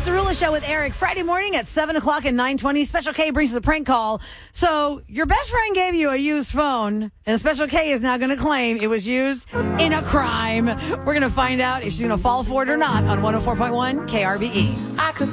Cerullo Show with Eric. Friday morning at 7 o'clock and 9:20. Special K brings us a prank call. So your best friend gave you a used phone, and Special K is now going to claim it was used in a crime. We're going to find out if she's going to fall for it or not on 104.1 KRBE.